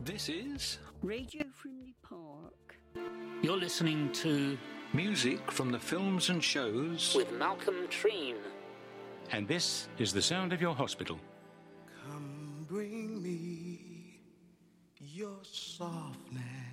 This is Radio Frimley Park. You're listening to music from the films and shows with Malcolm Treen. And this is the sound of your hospital. Come bring me your softness.